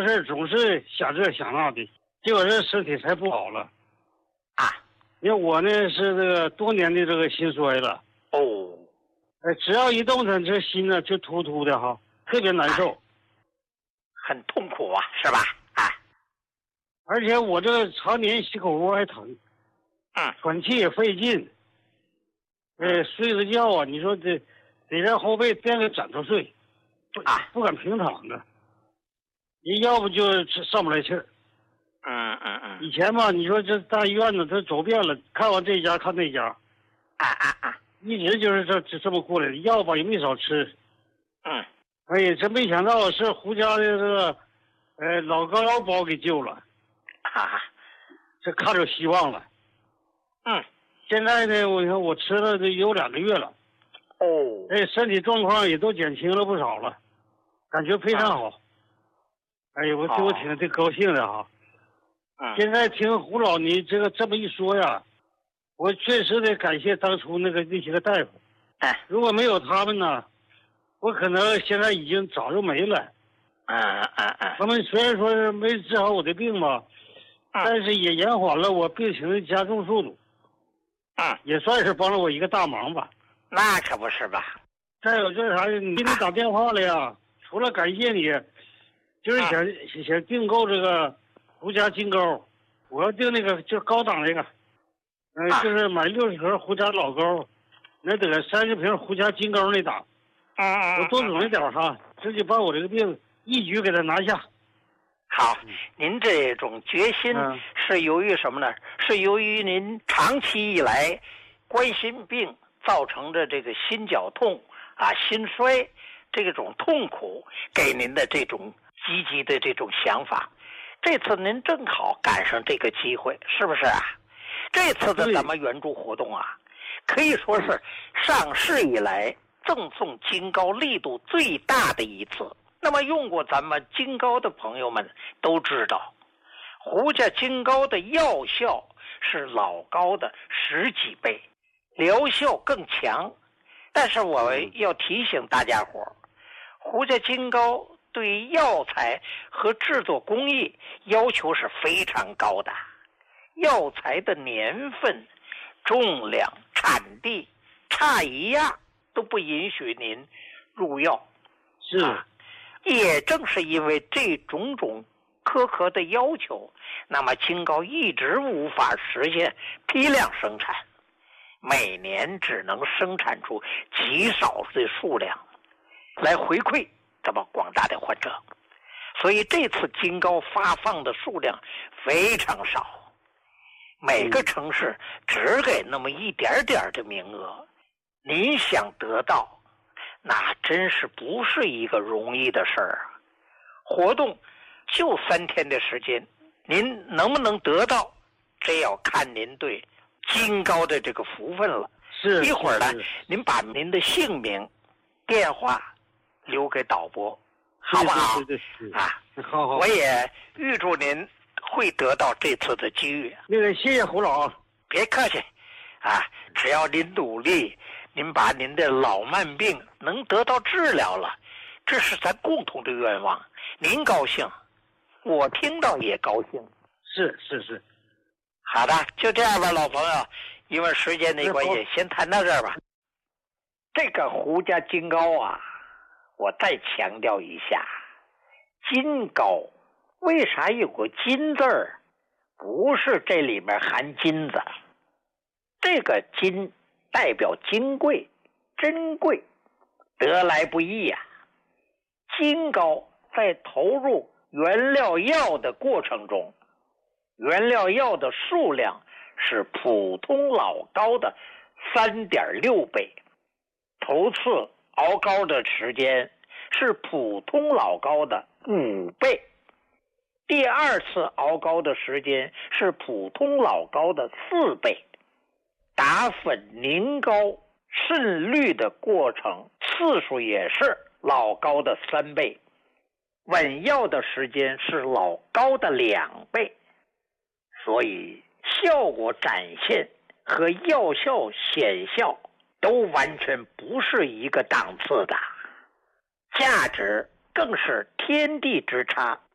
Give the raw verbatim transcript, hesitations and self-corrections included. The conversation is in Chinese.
事总是想这想那的，结果这身体才不好了啊。 因为我呢是这个多年的这个心衰了哦， 哎，只要一动弹，这心呢就突突的哈，特别难受， 很痛苦啊，是吧？啊， 而且我这个常年心口窝还疼， 嗯， 喘气也费劲，呃，睡个觉啊，你说这得让后背垫个枕头睡，不啊， 不敢平躺着，你要不就上不来气儿。 嗯嗯嗯， 以前吧，你说这大医院呢，他走遍了，看完这家看那家， 啊啊啊， 一直就是这这这么过来的，药吧也没少吃。 嗯， 哎呀，真没想到是胡家的这个，呃，老高腰把我给救了， 哈哈， 这看着希望了。 嗯， 现在呢，我看我吃了这有两个月了， 哦， 哎，身体状况也都减轻了不少了，感觉非常好。哎呀，我对我挺挺高兴的哈。 嗯， 现在听胡老你这个这么一说呀，我确实得感谢当初那个那些个大夫。 哎， 如果没有他们呢，我可能现在已经早就没了。 嗯嗯嗯， 他们虽然说是没治好我的病吧， 嗯但是也延缓了我病情的加重速度， 嗯， 也算是帮了我一个大忙吧。 那可不是吧？ 再有就是啥，你给你打电话了呀，除了感谢你，就是想、嗯、想订购这个胡家金钩，我要订那个就高档那个，嗯、呃啊，就是买六十盒胡家老钩，那得三十瓶胡家金钩那档。 嗯嗯， 我多准一点哈，直接把我这个病一举给他拿下。 好，您这种决心是由于什么呢？是由于您长期以来冠心病造成的这个心绞痛啊、心衰这种痛苦给您的这种积极的这种想法。这次您正好赶上这个机会，是不是啊？这次的咱们援助活动啊，可以说是上市以来赠送金膏力度最大的一次。那么用过咱们金膏的朋友们都知道，胡家金膏的药效是老高的十几倍，疗效更强。但是我要提醒大家伙，胡家金膏对于药材和制作工艺要求是非常高的，药材的年份、重量、产地差一样都不允许您入药。 是、 啊，也正是因为这种种苛刻的要求，那么金膏一直无法实现批量生产，每年只能生产出极少的数量来回馈咱们广大的患者，所以这次金膏发放的数量非常少，每个城市只给那么一点点的名额，您想得到那真是不是一个容易的事儿啊！活动就三天的时间，您能不能得到，这要看您对金膏的这个福分了。 是， 一会儿呢， 您把您的姓名、电话留给导播，好不好？ 对对对对啊， 好好。 我也预祝您会得到这次的机遇。 那个，谢谢胡老， 别客气，啊，只要您努力。您把您的老慢病能得到治疗了，这是咱共同的愿望。您高兴，我听到也高兴。 是是是， 好的，就这样吧，老朋友。因为时间的关系，先谈到这儿吧。这个胡家金膏啊，我再强调一下，金膏为啥有个金字儿？不是这里面含金子，这个金代表金贵、珍贵，得来不易呀、啊。金膏在投入原料药的过程中，原料药的数量是普通老膏的 三点六 倍，头次熬膏的时间是普通老膏的五倍，第二次熬膏的时间是普通老膏的四倍，打粉凝膏渗滤的过程次数也是老膏的三倍，稳药的时间是老膏的两倍，所以效果展现和药效显效都完全不是一个档次的，价值更是天地之差。